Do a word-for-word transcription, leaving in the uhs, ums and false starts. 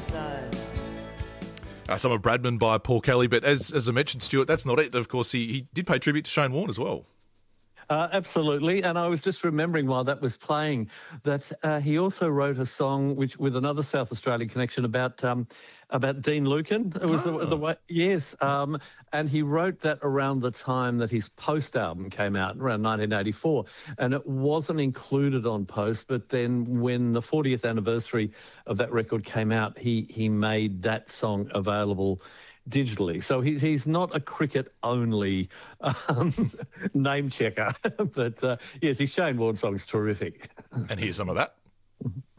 side. Uh, some of Bradman by Paul Kelly, but as as I mentioned, Stuart, that's not it. Of course, he, he did pay tribute to Shane Warne as well. Uh, absolutely, and I was just remembering while that was playing that uh, he also wrote a song which with another South Australian connection about um, about Dean Lucan. It was oh. the, the way, yes, um, and he wrote that around the time that his Post album came out, around nineteen eighty-four, and it wasn't included on Post. But then when the fortieth anniversary of that record came out, he he made that song available digitally. So he's he's not a cricket only um, name checker, but uh, yes, his Shane Warne song's terrific. And here's some of that.